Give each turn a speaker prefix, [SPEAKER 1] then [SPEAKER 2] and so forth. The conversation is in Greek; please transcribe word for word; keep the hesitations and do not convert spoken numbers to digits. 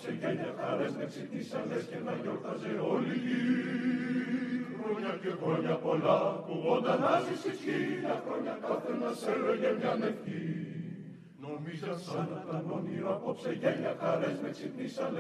[SPEAKER 1] απόψε γέλια χαρές με ξυπνήσαλες και να γιορτάζε όλη η γη. Χρόνια και χρόνια πολλά, κουβόντα να ζήσεις χίλια χρόνια, καθένας έλεγε μια ευχή. Νομίζα σαν να ήταν όνειρο απόψε γέλια χαρές με ξυπνήσαλες